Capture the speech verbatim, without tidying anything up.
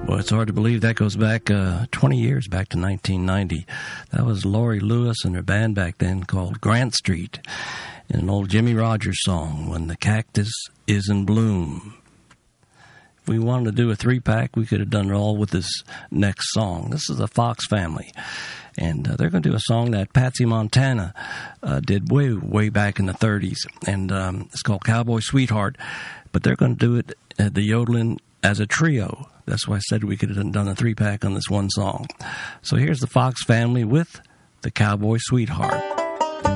Well, it's hard to believe that goes back uh, twenty years, back to nineteen ninety. That was Laurie Lewis and her band back then called Grant Street, in an old Jimmy Rogers song, When the Cactus is in Bloom. If we wanted to do a three-pack, we could have done it all with this next song. This is the Fox Family, and uh, they're going to do a song that Patsy Montana uh, did way, way back in the thirties, and um, it's called Cowboy Sweetheart, but they're going to do it at the yodeling as a trio. That's why I said we could have done a three-pack on this one song. So here's the Fox Family with the Cowboy Sweetheart.